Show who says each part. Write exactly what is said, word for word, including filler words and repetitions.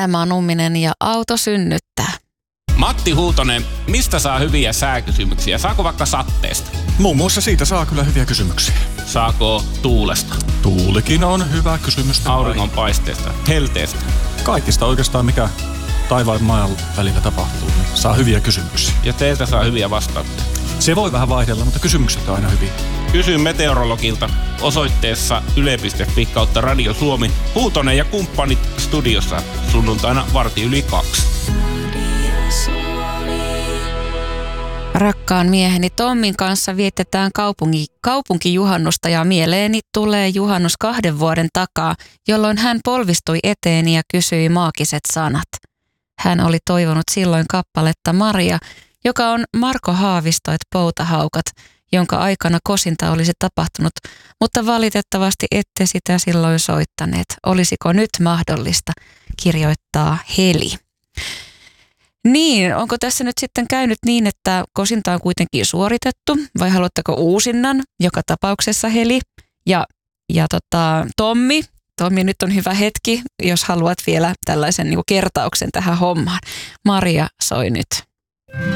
Speaker 1: Emma Numminen ja Auto synnyttää.
Speaker 2: Matti Huutonen, mistä saa hyviä sääkysymyksiä? Saako vaikka satteesta?
Speaker 3: Muun muassa siitä saa kyllä hyviä kysymyksiä.
Speaker 2: Saako tuulesta?
Speaker 3: Tuulikin on hyvä kysymys.
Speaker 2: Auringonpaisteesta? Helteestä?
Speaker 3: Kaikista oikeastaan, mikä taivaan ja maan välillä tapahtuu, niin saa hyviä kysymyksiä.
Speaker 2: Ja teiltä saa hyviä vastauksia.
Speaker 3: Se voi vähän vaihdella, mutta kysymykset on aina hyviä.
Speaker 2: Kysy meteorologilta osoitteessa yle piste fi kautta Radio Suomi. Huutonen ja kumppanit studiossa sunnuntaina varti yli kaksi.
Speaker 1: Rakkaan mieheni Tommin kanssa vietetään kaupunki, kaupunkijuhannusta ja mieleeni tulee juhannus kahden vuoden takaa, jolloin hän polvistui eteeni ja kysyi maagiset sanat. Hän oli toivonut silloin kappaletta Maria, joka on Marko Haavisto et Poutahaukat, jonka aikana kosinta olisi tapahtunut, mutta valitettavasti ette sitä silloin soittaneet. Olisiko nyt mahdollista, kirjoittaa Heli. Niin, onko tässä nyt sitten käynyt niin, että kosinta on kuitenkin suoritettu, vai haluatteko uusinnan, joka tapauksessa Heli? Ja, ja tota, Tommi, Tommi, nyt on hyvä hetki, jos haluat vielä tällaisen niin kuin kertauksen tähän hommaan. Maria soi nyt.